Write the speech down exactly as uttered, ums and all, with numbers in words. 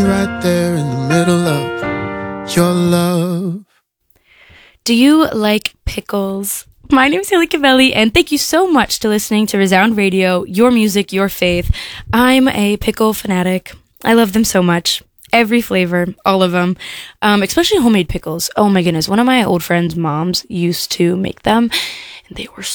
Right there in the middle of your love. Do you like pickles? My name is Haley Cavelli, and thank you so much to listening to Resound Radio, your music, your faith. I'm a pickle fanatic. I love them so much. Every flavor, all of them, um, especially homemade pickles. Oh my goodness. One of my old friends' moms used to make them, and they were